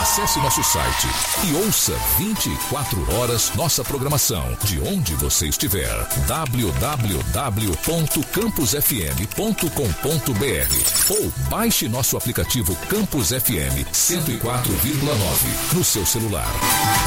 Acesse nosso site e ouça 24 horas nossa programação, de onde você estiver. www.campusfm.com.br ou baixe nosso aplicativo Campus FM 104,9 no seu celular.